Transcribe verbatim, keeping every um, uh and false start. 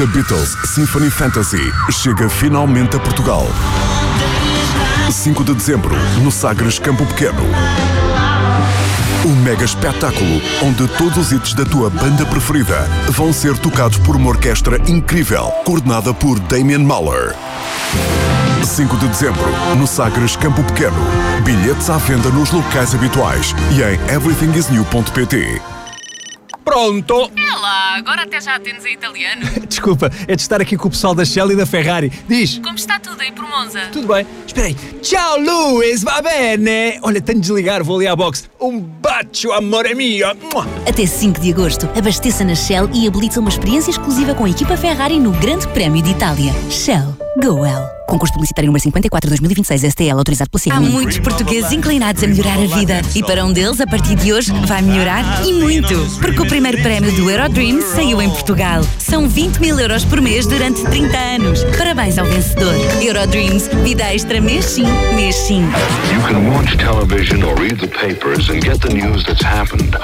The Beatles Symphony Fantasy chega finalmente a Portugal. cinco de dezembro, no Sagres Campo Pequeno. Um mega espetáculo onde todos os hits da tua banda preferida vão ser tocados por uma orquestra incrível, coordenada por Damian Mahler. cinco de dezembro, no Sagres Campo Pequeno. Bilhetes à venda nos locais habituais e em everything is new ponto pt. Pronto! É lá, agora até já atendes em italiano. Desculpa, é de estar aqui com o pessoal da Shell e da Ferrari. Diz. Como está tudo aí por Monza? Tudo bem. Espera aí. Ciao, Luís, va bene? Olha, tenho de desligar, vou ali à boxe. Um bacio, amore mio. Até cinco de agosto, abasteça na Shell e habilita uma experiência exclusiva com a equipa Ferrari no Grande Prémio de Itália. Shell. Go well. Concurso publicitário número cinquenta e quatro de dois mil e vinte e seis, S T L, autorizado pela C M. Há muitos portugueses inclinados a melhorar a vida. E para um deles, a partir de hoje, vai melhorar e muito. Porque o primeiro prémio do Eurodreams saiu em Portugal. São vinte mil euros por mês durante trinta anos. Parabéns ao vencedor. Eurodreams. Vida extra mês sim, mês sim. You can watch television or read the papers and get the news that's happened